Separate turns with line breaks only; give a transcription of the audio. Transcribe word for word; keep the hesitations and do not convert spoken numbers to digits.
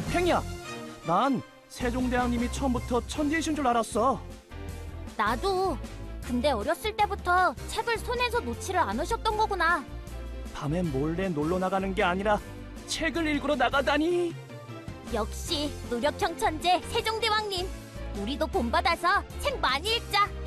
팽이야, 난 세종대왕님이 처음부터 천재이신 줄 알았어.
나도. 근데 어렸을 때부터 책을 손에서 놓지를 않으셨던 거구나.
밤에 몰래 놀러 나가는 게 아니라 책을 읽으러 나가다니.
역시 노력형 천재 세종대왕님. 우리도 본받아서 책 많이 읽자.